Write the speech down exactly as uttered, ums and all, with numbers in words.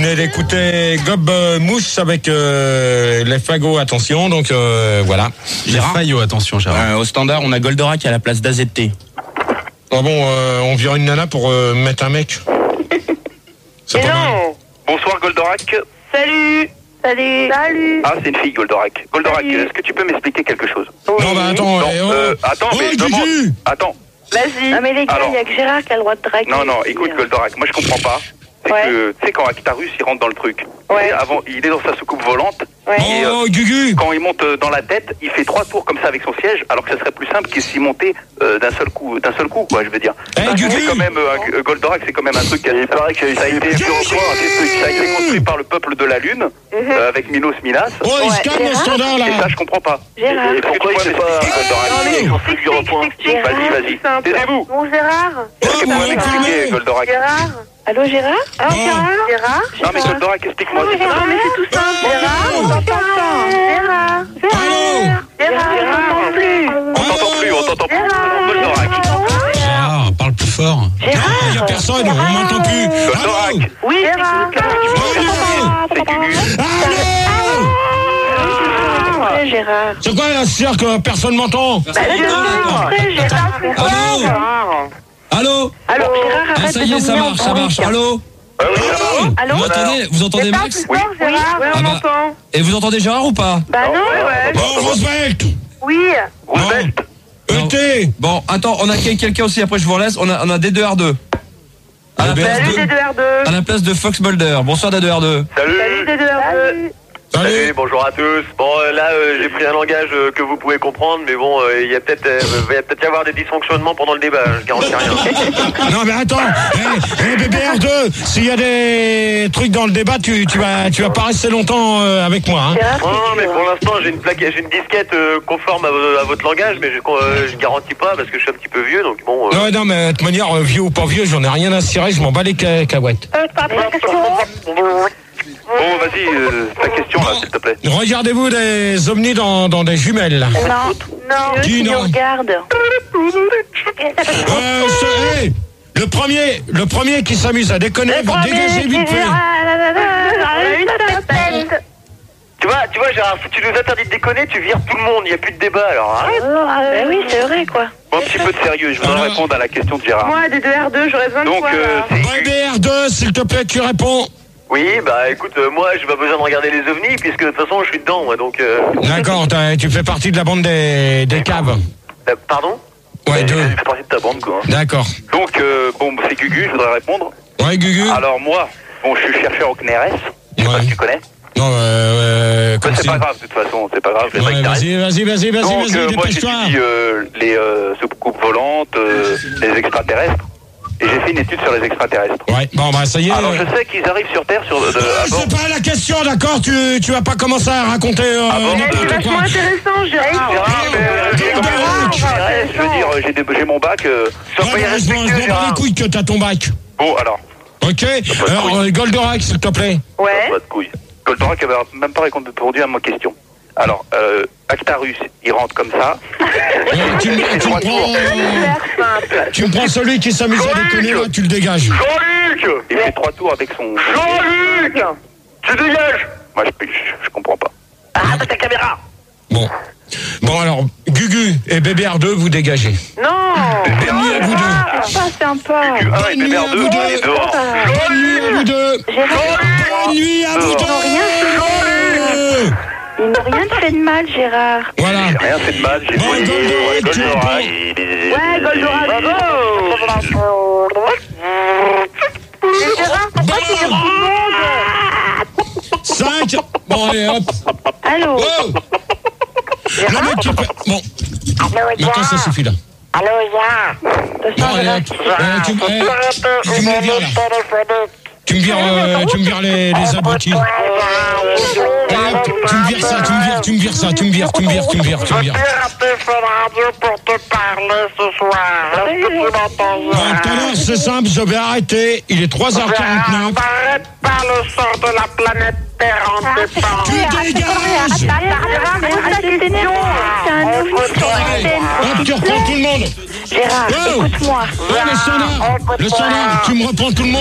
venez d'écouter Gob euh, Mouche avec euh, les fagots, attention, donc euh, voilà. Les fagots, attention, Gérard. Euh, au standard, on a Goldorak à la place d'A Z T. Ah bon, euh, on vire une nana pour euh, mettre un mec. C'est Mais pas mal. non. Bonsoir Goldorak. Salut. Salut. Salut. Ah, c'est une fille Goldorak. Goldorak, Salut. est-ce que tu peux m'expliquer quelque chose? Non, bah attends, Non, eh, oh. euh, attends, Oh, mais je Gugu demande- Attends. Vas-y. Non mais les gars, Alors. il y a que Gérard qui a le droit de draguer. Non, non, écoute Goldorak, moi je comprends pas. C'est Ouais. que, tu sais, quand Actarus il rentre dans le truc, Ouais. tu sais, avant, il est dans sa soucoupe volante, Ouais. et, Oh, Gugu. quand il monte euh, dans la tête, il fait trois tours comme ça avec son siège, alors que ça serait plus simple qu'il s'y montait euh, d'un seul coup, d'un seul coup, quoi, je veux dire. Eh, Parce que Gugu. c'est quand même, euh, un- euh, Goldorak, c'est quand même un truc qui a, il paraît que ça a été, Gugu. ça a été construit par le peuple de la Lune, euh, avec Minos Minas. Oh, il se Ouais. calme au Gérard. standard là. Et ça, je comprends pas. Gérard. Et pourquoi il fait pas Goldorak? Non, mais Il faut explique, que je reprends. explique, Vas-y, Gérard, vas-y. c'est simple. Taisez-vous. Bon Gérard. Oh, Est-ce que vous vous pouvez m'avez m'expliquer, filmé. Gérard? Gérard. Allô Gérard. Allô Non. Gérard. Gérard. Non mais Goldorak, explique-moi. s'il te plaît. Non mais c'est tout simple. Oh. Gérard. On t'entend pas. Gérard. Allô. Gérard. On t'entend plus. On t'entend plus, on t'entend plus. Gérard. Goldorak. Gérard, parle plus fort. Gérard. Il y a personne, on m'entend plus. Allô. Goldorak. Oui Gérard. C'est Gugu. Allô. Ouais, Gérard. C'est quoi la cirque que personne m'entend? Bah, je suis rentrée, Gérard. Allô. Allô. Allô Gérard, Ah, arrête ça de y est, ça nous marche, ça mettre en marche. panique. Allô. Ah oui, ça va. Allô Vous entendez, vous entendez Parle Max? plus fort, Gérard. Ouais, Ah on bah. entend. Et vous entendez Gérard ou pas? Bah non. Ouais, ouais. Bon, respecte. Oui. Roosevelt. E T. Bon, attends, on a quelqu'un aussi, après je vous relaisse, on a, on a D deux R deux. À la, place Salut de, D deux R deux. à la place de Fox Mulder. Bonsoir D deux R deux. Salut Salut. D deux R deux. Salut. bonjour à tous. Bon, euh, là, euh, j'ai pris un langage euh, que vous pouvez comprendre, mais bon, euh, il y a peut-être, euh, va y a peut-être y avoir des dysfonctionnements pendant le débat. Je garantis rien. Non mais attends, eh, eh, B B R deux, s'il y a des trucs dans le débat, tu, tu vas tu vas pas rester longtemps euh, avec moi. Hein. Gérard, Non, non, c'est mais sûr. pour l'instant, j'ai une plaque, j'ai une disquette euh, conforme à, vo- à votre langage, mais je, euh, je garantis pas parce que je suis un petit peu vieux, donc bon. Euh... Non, non, mais de toute manière, euh, vieux ou pas vieux, j'en ai rien à cirer, je m'en bats les ca- cacahuètes. Bon, vas-y, euh, ta question là, s'il te plaît. Regardez-vous des ovnis dans, dans des jumelles là. Non, non, Dis qui non. nous regarde. Euh, ce- hey, le premier, le premier qui s'amuse à déconner, va dégager vite fait. Tu vois, tu vois, Gérard, si tu nous interdis de déconner, tu vires tout le monde, il n'y a plus de débat, alors arrête. Bah oui, c'est vrai quoi. Bon, un petit peu de sérieux, je voudrais Alors- répondre à la question de Gérard. Moi, D deux R deux, j'aurais besoin de Donc, toi, euh, là. c'est... B B R deux, s'il te plaît, tu réponds. Oui, bah écoute, euh, moi, j'ai pas besoin de regarder les ovnis, puisque de toute façon, je suis dedans, moi, donc... Euh... D'accord, t'as- tu fais partie de la bande des, des caves. euh, pardon? Ouais, Mais deux. Je fais partie de ta bande, quoi. D'accord. Donc, euh, bon, c'est Gugu, je voudrais répondre. Ouais, Gugu. Alors, moi, bon, je suis chercheur au C N R S, je sais pas Ouais. si tu connais. Non, euh, euh, Bah, comme c'est si- pas grave, de toute façon, c'est pas grave, je vais Ouais, pas vas-y, vas-y, vas-y, vas-y, Donc, vas-y, euh, moi, dépêche-toi. j'étudie euh, les euh, soucoupes volantes, euh, les extraterrestres, et j'ai fait une étude sur les extraterrestres. Ouais, bon, bah, ça y est. Alors, euh, je sais qu'ils arrivent sur Terre sur, de, euh, à bord. c'est pas la question, d'accord, tu, tu vas pas commencer à raconter euh, Ah bon C'est n'importe vachement quoi. intéressant, Gérard. Gérard, mais, euh, Gérard, Gérard, Gérard, Gérard, je veux dire, euh, j'ai des- j'ai mon bac. Euh, sois Ouais, pas bah, je m'en je irrespectueux, m'en bats les Gérard. couilles que t'as ton bac. Bon, alors, Ok, alors euh, Goldorak, s'il te plaît. Ouais. pas de couilles. Goldorak avait même pas répondu à ma question. Alors, euh, Actarus, il rentre comme ça. Ouais, tu, me- Il fait tu me trois tours. prends, euh, Super simple. tu me prends celui qui s'amuse à déconner, là, tu le dégages. Jean-Luc, il fait trois tours avec son... Jean-Luc, tu dégages. Moi, je, je, je comprends pas. Ah, t'as ta caméra. Bon. Bon, alors, Gugu et B B R deux, vous dégagez. Non. Bonne nuit à vous deux. C'est pas sympa. Tu un et Bonne nuit Bébert à deux, vous il est deux. dehors. Bonne nuit à vous deux. Bonne nuit à vous deux. Ils n'ont rien fait de mal, Gérard. Voilà. J'ai rien fait de mal, j'ai Bon, volé, Goldorak, ouais, tu Goldorak, réponds. il est- Ouais, Goldorak, go. Gérard, pourquoi tu dis tout le monde? cinq. Bon, allez, hop. Allô. Oh. Le mec qui fait... Bon, maintenant ça suffit là. Allô, Gérard. Bon, allez, hop. Euh, tu, eh, tu me les vires là. Tu me vires, euh, tu me vires les, les abrutis. Allez, hop, tu me vires ça, tu me vires, tu me vires ça, tu me vires, tu me vires, tu me vires, tu me vires. Bon, tout à l'heure, c'est simple, je vais arrêter. Il est trois heures quarante-neuf. Arrête pas le sort de la planète Terre en défense. Tu dégages. C'est un nouveau Hop, tu reprends tout le monde. Gérard, Oh. écoute-moi. Ouais, le standard, le standard, tu me reprends tout le monde.